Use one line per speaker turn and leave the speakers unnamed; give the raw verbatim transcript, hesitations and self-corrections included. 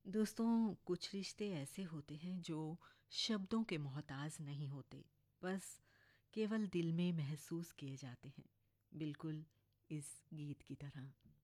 दोस्तों, कुछ रिश्ते ऐसे होते हैं जो शब्दों के मोहताज नहीं होते, बस केवल दिल में महसूस किए जाते हैं, बिल्कुल इस गीत की तरह।